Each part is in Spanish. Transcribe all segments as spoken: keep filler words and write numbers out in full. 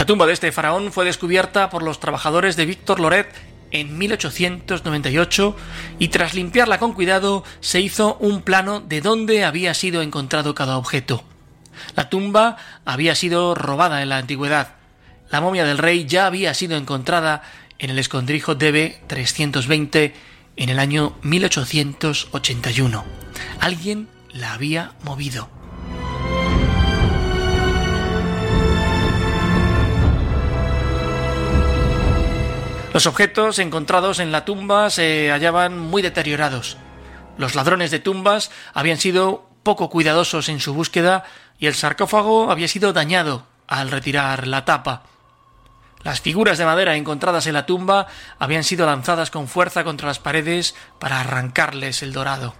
La tumba de este faraón fue descubierta por los trabajadores de Víctor Loret en mil ochocientos noventa y ocho y tras limpiarla con cuidado se hizo un plano de dónde había sido encontrado cada objeto. La tumba había sido robada en la antigüedad. La momia del rey ya había sido encontrada en el escondrijo D B trescientos veinte en el año mil ochocientos ochenta y uno. Alguien la había movido. Los objetos encontrados en la tumba se hallaban muy deteriorados. Los ladrones de tumbas habían sido poco cuidadosos en su búsqueda y el sarcófago había sido dañado al retirar la tapa. Las figuras de madera encontradas en la tumba habían sido lanzadas con fuerza contra las paredes para arrancarles el dorado.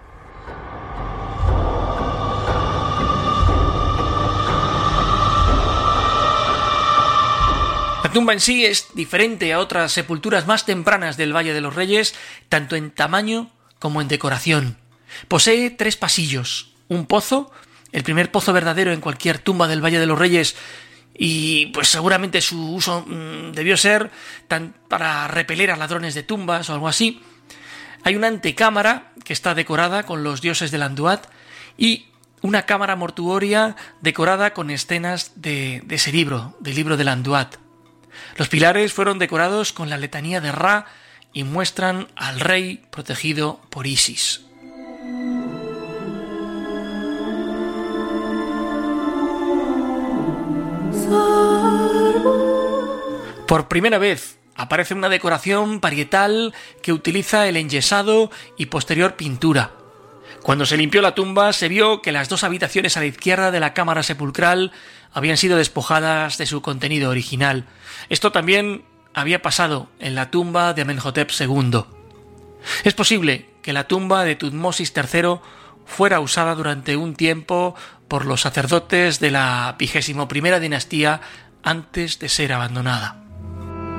La tumba en sí es diferente a otras sepulturas más tempranas del Valle de los Reyes, tanto en tamaño como en decoración. Posee tres pasillos, un pozo, el primer pozo verdadero en cualquier tumba del Valle de los Reyes, y pues seguramente su uso mmm, debió ser tan para repeler a ladrones de tumbas o algo así. Hay una antecámara que está decorada con los dioses del Anduat y una cámara mortuoria decorada con escenas de, de ese libro, del libro del Anduat. Los pilares fueron decorados con la letanía de Ra y muestran al rey protegido por Isis. Por primera vez aparece una decoración parietal que utiliza el enyesado y posterior pintura. Cuando se limpió la tumba se vio que las dos habitaciones a la izquierda de la cámara sepulcral habían sido despojadas de su contenido original. Esto también había pasado en la tumba de Amenhotep segundo. Es posible que la tumba de Tutmosis tercero fuera usada durante un tiempo por los sacerdotes de la vigésimo primera dinastía antes de ser abandonada.